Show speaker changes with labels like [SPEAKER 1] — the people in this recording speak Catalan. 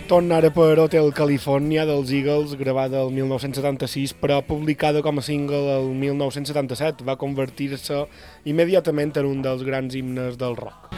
[SPEAKER 1] tornara per Hotel California dels Eagles, gravada el 1976, però publicada com a single el 1977. Va convertir-se immediatament en un dels grans himnes del rock.